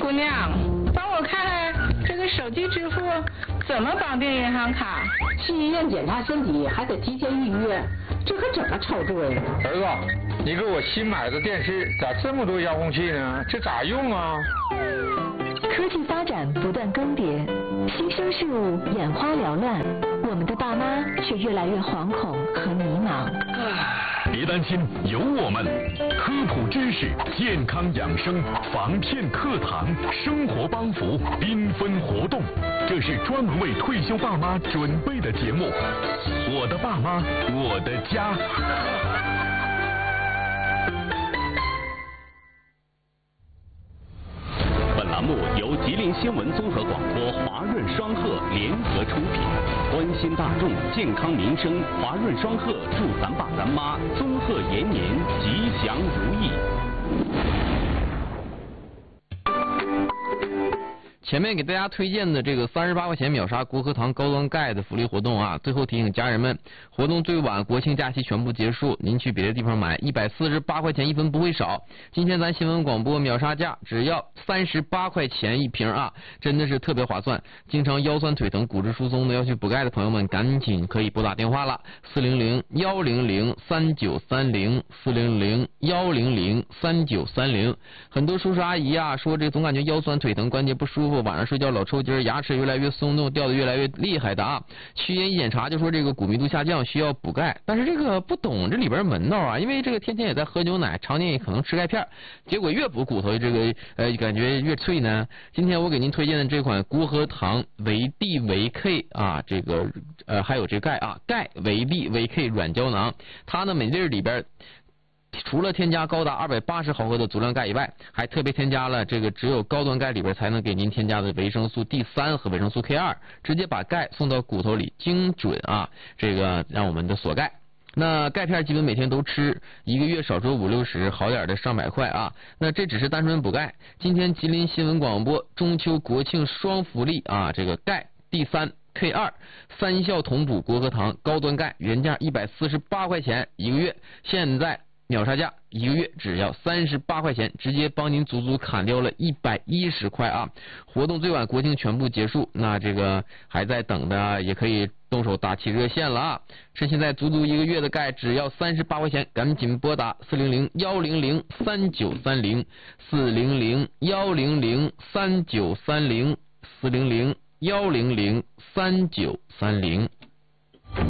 姑娘，帮我看看这个手机支付怎么绑定银行卡？ 去医院检查身体还得提前预约，这可怎么操作呀？ 儿子，你给我新买的电视咋这么多遥控器呢？这咋用啊？ 科技发展不断更迭，新生事物眼花缭乱，我们的爸妈却越来越惶恐和迷茫。 别担心，有我们，科普知识、健康养生、防骗课堂、生活帮扶、缤纷活动，这是专门为退休爸妈准备的节目。我的爸妈，我的家。 本栏目由吉林新闻综合广播、华润双鹤联合出品，关心大众健康民生，华润双鹤祝咱爸咱妈综合延年，吉祥如意。 前面给大家推荐的这个38块钱秒杀国科堂高端钙的福利活动啊，最后提醒家人们，活动最晚国庆假期全部结束，您去别的地方买148块钱一分不会少。今天咱新闻广播秒杀价只要38块钱一瓶啊，真的是特别划算。经常腰酸腿疼、骨质疏松的要去补钙的朋友们，赶紧可以拨打电话了，400-100-3930 400-100-3930。很多叔叔阿姨啊说这总感觉腰酸腿疼、关节不舒服，晚上睡觉老抽筋，牙齿越来越松动，掉得越来越厉害的啊。去医院一检查就说这个骨密度下降，需要补钙，但是这个不懂这里边门道啊，因为这个天天也在喝牛奶，常年也可能吃钙片，结果越补骨头这个感觉越脆呢。今天我给您推荐的这款国和堂维 D 维 K 啊，这个还有这钙啊，钙维 D 维 K 软胶囊，它呢每粒里边除了添加高达280毫克的足量钙以外，还特别添加了这个只有高端钙里边才能给您添加的维生素 D3 和维生素 K2， 直接把钙送到骨头里，精准啊，这个让我们的锁钙。那钙片基本每天都吃，1个月少说50-60，好点的上百块啊。那这只是单纯补钙。今天吉林新闻广播中秋国庆双福利啊，这个钙 D3 K2 3效同补国和堂高端钙，原价148块钱1个月，现在秒杀价1个月只要38块钱，直接帮您足足砍掉了110块啊！活动最晚国庆全部结束，那这个还在等的也可以动手打起热线了啊！趁现在足足1个月的钙只要38块钱，赶紧拨打400-100-3930 400-100-3930 400-100-3930。